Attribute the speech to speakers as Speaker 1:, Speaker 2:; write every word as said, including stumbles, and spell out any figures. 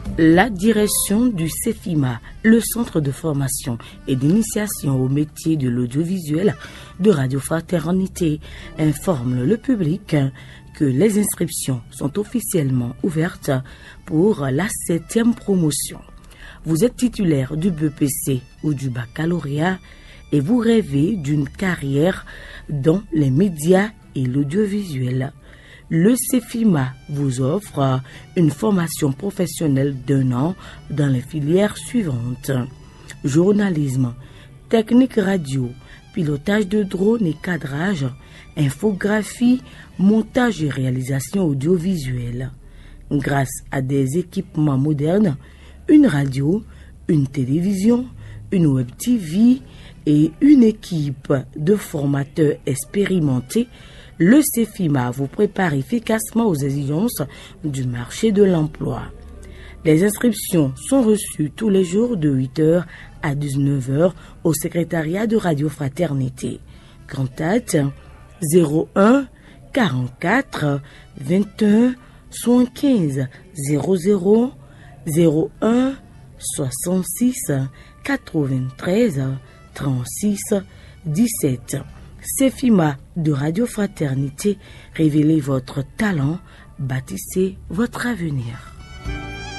Speaker 1: La direction du CEFIMA, le centre de formation et d'initiation au métier de l'audiovisuel de Radio Fraternité, informe le public que les inscriptions sont officiellement ouvertes pour la septième promotion. Vous êtes titulaire du B E P C ou du baccalauréat et vous rêvez d'une carrière dans les médias et l'audiovisuel. Le CEFIMA vous offre une formation professionnelle d'un an dans les filières suivantes: journalisme, technique radio, pilotage de drone et cadrage, infographie, montage et réalisation audiovisuelle. Grâce à des équipements modernes, une radio, une télévision, une web T V et une équipe de formateurs expérimentés, le CEFIMA vous prépare efficacement aux exigences du marché de l'emploi. Les inscriptions sont reçues tous les jours de huit heures à dix-neuf heures au secrétariat de Radio Fraternité. Contact zéro un quarante-quatre vingt et un soixante-quinze zéro zéro zéro un soixante-six quatre-vingt-treize trente-six dix-sept. CEFIMA de Radio Fraternité, révélez votre talent, bâtissez votre avenir.